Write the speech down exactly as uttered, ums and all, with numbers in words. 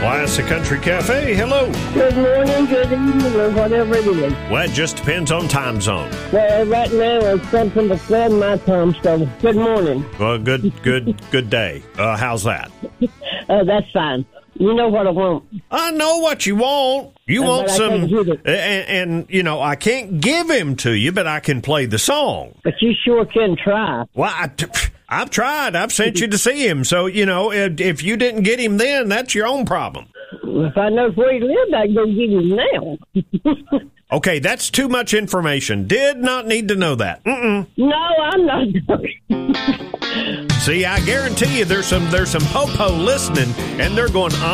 Classic Country Cafe, hello. Good morning, good evening, or whatever it is. Well, it just depends on time zone. Well, right now it's something to twelve my time, so good morning. Well, good, good, good day. Uh, how's that? Uh, that's fine. You know what I want. I know what you want. You Uh, want but I some, can't give it. and, and, you know, I can't give him to you, but I can play the song. But you sure can try. Well, I, I've tried. I've sent you to see him. So, you know, if, if you didn't get him then, that's your own problem. If I know where he lived, I can go get him now. Okay, that's too much information. Did not need to know that. Mm-mm. No, I'm not. See, I guarantee you there's some there's some po-po listening, and they're going,